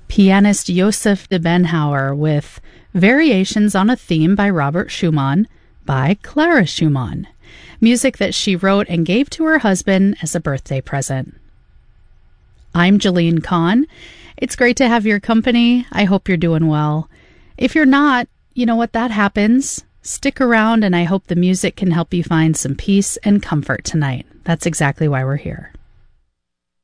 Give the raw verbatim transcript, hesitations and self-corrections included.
pianist Joseph de Benhauer with Variations on a Theme by Robert Schumann by Clara Schumann, music that she wrote and gave to her husband as a birthday present. I'm Jeline Kahn. It's great to have your company. I hope you're doing well. If you're not, you know what, that happens. Stick around, and I hope the music can help you find some peace and comfort tonight. That's exactly why we're here.